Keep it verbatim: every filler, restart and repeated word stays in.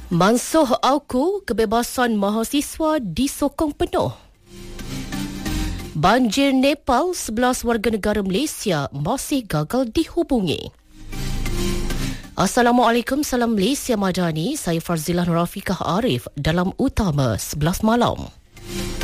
Mansuh Auku, kebebasan mahasiswa disokong penuh. Banjir Nepal, sebelas warga negara Malaysia masih gagal dihubungi. Assalamualaikum, salam Malaysia Madani. Saya Farzilah Rafiqah Arif dalam Utama sebelas malam.